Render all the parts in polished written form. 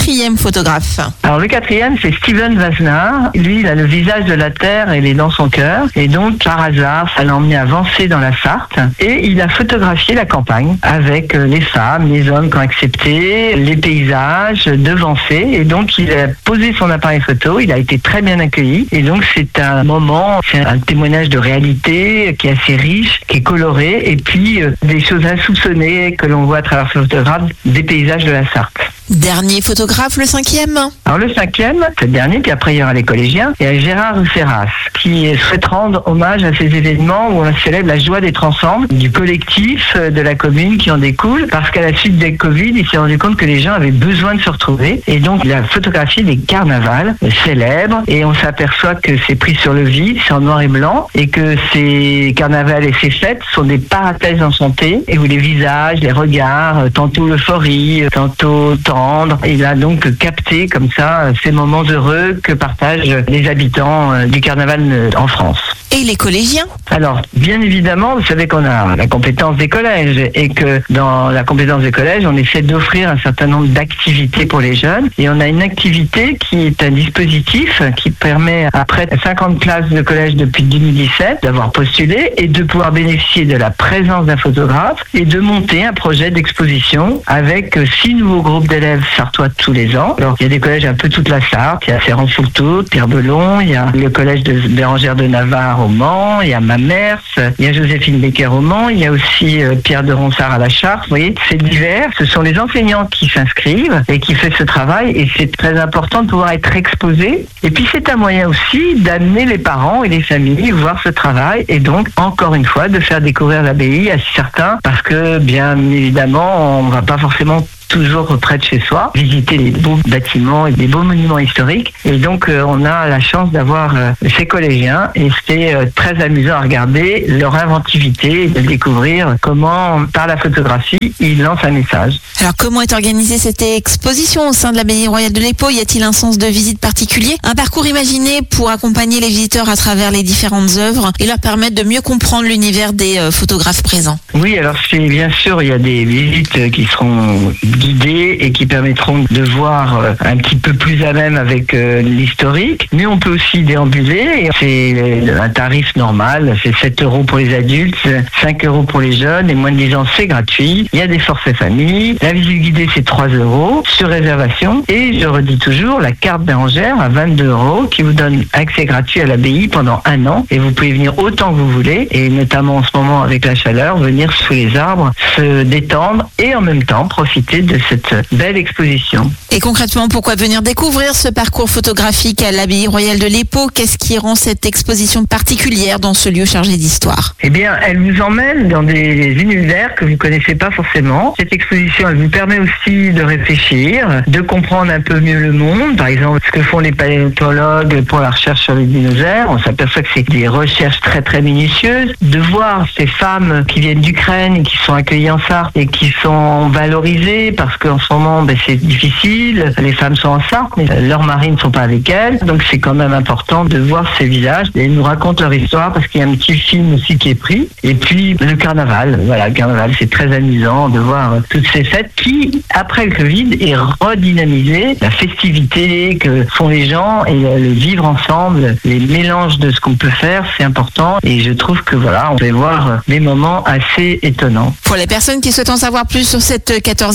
quatrième photographe. Alors le quatrième, c'est Steven Wasner. Lui, il a le visage de la terre et il est dans son cœur. Et donc, par hasard, ça l'a emmené à avancer dans la Sarthe. Et il a photographié la campagne avec les femmes, les hommes qui ont accepté, les paysages devancés. Et donc, il a posé son appareil photo. Il a été très bien accueilli. Et donc, c'est un moment, c'est un témoignage de réalité qui est assez riche, qui est coloré. Et puis, des choses insoupçonnées que l'on voit à travers ce photographe, des paysages de la Sarthe. Dernier photographe, le cinquième. Alors le cinquième, c'est le dernier, puis après il y aura les collégiens, il y a Gérard Ferras qui souhaite rendre hommage à ces événements où on célèbre la joie d'être ensemble, du collectif, de la commune qui en découle, parce qu'à la suite des Covid, il s'est rendu compte que les gens avaient besoin de se retrouver, et donc il a photographié des carnavals célèbres, et on s'aperçoit que c'est pris sur le vide, c'est en noir et blanc, et que ces carnavals et ces fêtes sont des parenthèses en santé, et où les visages, les regards, tantôt l'euphorie, tantôt tendre. Il a donc capté comme ça ces moments heureux que partagent les habitants du carnaval en France. Et les collégiens? Alors, bien évidemment, vous savez qu'on a la compétence des collèges et que dans la compétence des collèges, on essaie d'offrir un certain nombre d'activités pour les jeunes. Et on a une activité qui est un dispositif qui permet à près de 50 classes de collège depuis 2017 d'avoir postulé et de pouvoir bénéficier de la présence d'un photographe et de monter un projet d'exposition avec 6 nouveaux groupes d'élèves sartois tous les ans. Alors, il y a des collèges un peu toute la Sarthe. Il y a Ferrand-Fourteau, Pierre-Belon, il y a le collège de Bérengère de Navarre au Mans, il y a Mamers, il y a Joséphine Becker au Mans, il y a aussi Pierre de Ronsard à la Chartre. Vous voyez, c'est divers. Ce sont les enseignants qui s'inscrivent et qui font ce travail et c'est très important de pouvoir être exposé. Et puis c'est un moyen aussi d'amener les parents et les familles voir ce travail et donc encore une fois de faire découvrir l'abbaye à certains parce que bien évidemment on ne va pas forcément toujours près de chez soi, visiter les beaux bâtiments et des beaux monuments historiques. Et donc, on a la chance d'avoir ces collégiens et c'est très amusant à regarder leur inventivité et de découvrir comment, par la photographie, ils lancent un message. Alors, comment est organisée cette exposition au sein de l'Abbaye royale de l'Épau? Y a-t-il un sens de visite particulier? Un parcours imaginé pour accompagner les visiteurs à travers les différentes œuvres et leur permettre de mieux comprendre l'univers des photographes présents? Oui, alors c'est bien sûr, il y a des visites qui seront guidés et qui permettront de voir un petit peu plus à même avec l'historique. Mais on peut aussi déambuler. C'est un tarif normal. C'est 7 € pour les adultes, 5 € pour les jeunes et moins de 10 ans, c'est gratuit. Il y a des forfaits famille. La visite guidée, c'est 3 € sur réservation. Et je redis toujours, la carte Bérengère à 22 € qui vous donne accès gratuit à l'abbaye pendant 1 an. Et vous pouvez venir autant que vous voulez. Et notamment en ce moment avec la chaleur, venir sous les arbres, se détendre et en même temps profiter de cette belle exposition. Et concrètement, pourquoi venir découvrir ce parcours photographique à l'Abbaye royale de l'Épau? Qu'est-ce qui rend cette exposition particulière dans ce lieu chargé d'histoire? Eh bien, elle vous emmène dans des univers que vous ne connaissez pas forcément. Cette exposition, elle vous permet aussi de réfléchir, de comprendre un peu mieux le monde. Par exemple, ce que font les paléontologues pour la recherche sur les dinosaures. On s'aperçoit que c'est des recherches très très minutieuses. De voir ces femmes qui viennent d'Ukraine et qui sont accueillies en Sarthe et qui sont valorisées parce qu'en ce moment, c'est difficile. Les femmes sont en Sarthe, mais leurs maris ne sont pas avec elles. Donc c'est quand même important de voir ces visages. Et ils nous racontent leur histoire parce qu'il y a un petit film aussi qui est pris. Et puis le carnaval. Voilà, le carnaval, c'est très amusant de voir toutes ces fêtes qui, après le Covid, est redynamisé. La festivité que font les gens et le vivre ensemble, les mélanges de ce qu'on peut faire, c'est important. Et je trouve que voilà, on peut voir des moments assez étonnants. Pour les personnes qui souhaitent en savoir plus sur cette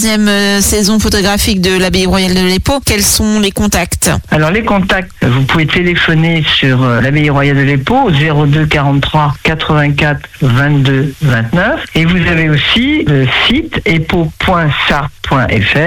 14e saison photographique de l'Abbaye royale de l'Épau, quels sont les contacts? Alors les contacts, vous pouvez téléphoner sur l'Abbaye royale de l'Épau au 02 43 84 22 29 et vous avez aussi le site epo.sarthe.fr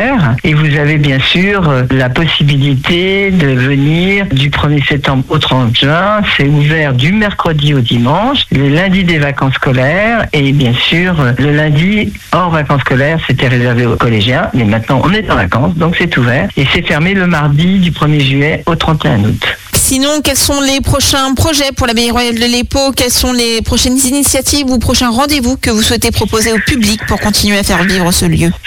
et vous avez bien sûr la possibilité de venir du 1er septembre au 30 juin. C'est ouvert du mercredi au dimanche, le lundi des vacances scolaires et bien sûr le lundi hors vacances scolaires, c'était réservé aux collégiens, mais maintenant on est en vacances, donc c'est ouvert et c'est fermé le mardi du 1er juillet au 31 août. Sinon, quels sont les prochains projets pour l'Abbaye royale de l'Épau? Quelles sont les prochaines initiatives ou prochains rendez-vous que vous souhaitez proposer au public pour continuer à faire vivre ce lieu? Alors,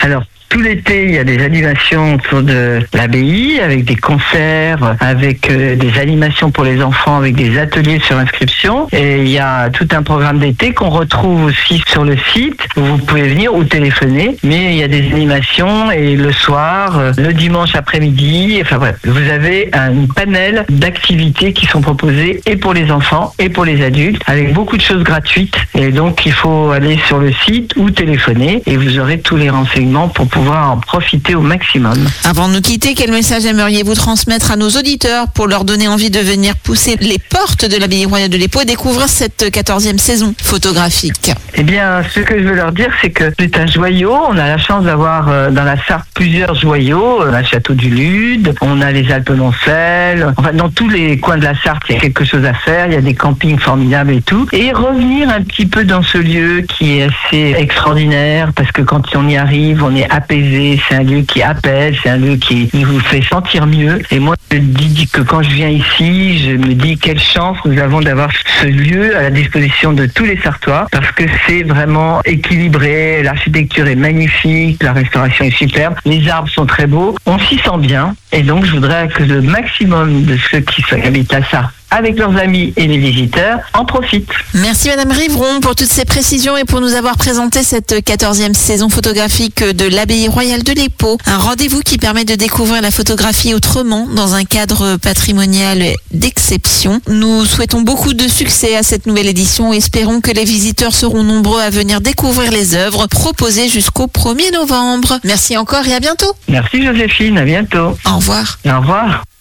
Tout l'été, il y a des animations autour de l'abbaye avec des concerts, avec des animations pour les enfants, avec des ateliers sur inscription. Et il y a tout un programme d'été qu'on retrouve aussi sur le site où vous pouvez venir ou téléphoner. Mais il y a des animations et le soir, le dimanche après-midi, enfin bref, vous avez un panel d'activités qui sont proposées et pour les enfants et pour les adultes avec beaucoup de choses gratuites. Et donc, il faut aller sur le site ou téléphoner et vous aurez tous les renseignements pour pouvoir en profiter au maximum. Avant de nous quitter, quel message aimeriez-vous transmettre à nos auditeurs pour leur donner envie de venir pousser les portes de l'Abbaye royale de l'Épau et découvrir cette 14e saison photographique? Eh bien, ce que je veux leur dire, c'est que c'est un joyau. On a la chance d'avoir dans la Sarthe plusieurs joyaux. On a le château du Lude, on a les Alpes d'Oncel. Enfin, dans tous les coins de la Sarthe, il y a quelque chose à faire. Il y a des campings formidables et tout. Et revenir un petit peu dans ce lieu qui est assez extraordinaire parce que quand on y arrive, on est apaisé. C'est un lieu qui appelle, c'est un lieu qui vous fait sentir mieux. Et moi, je dis que quand je viens ici, je me dis quelle chance nous avons d'avoir ce lieu à la disposition de tous les Sartois parce que c'est vraiment équilibré. L'architecture est magnifique, la restauration est superbe, les arbres sont très beaux. On s'y sent bien. Et donc, je voudrais que le maximum de ceux qui habitent la Sarthe avec leurs amis et les visiteurs, en profitent. Merci Madame Rivron pour toutes ces précisions et pour nous avoir présenté cette 14e saison photographique de l'Abbaye royale de l'Épau. Un rendez-vous qui permet de découvrir la photographie autrement dans un cadre patrimonial d'exception. Nous souhaitons beaucoup de succès à cette nouvelle édition et espérons que les visiteurs seront nombreux à venir découvrir les œuvres proposées jusqu'au 1er novembre. Merci encore et à bientôt. Merci Joséphine, à bientôt. Au revoir. Au revoir.